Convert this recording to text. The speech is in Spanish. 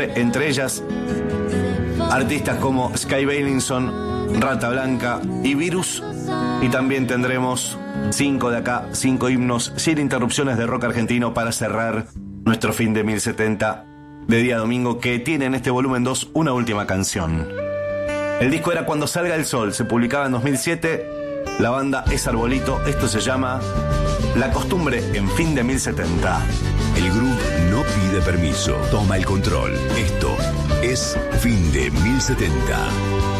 costumbre, entre ellas artistas como Sky Bailinson, Rata Blanca y Virus. Y también tendremos 5 himnos sin interrupciones de rock argentino para cerrar nuestro fin de 1070 de día domingo, que tiene en este volumen 2 una última canción. El disco era Cuando Salga el Sol, se publicaba en 2007. La banda es Arbolito. Esto se llama La Costumbre en fin de 1070. El groove no pide permiso, toma el control. Esto es Fin de 1070.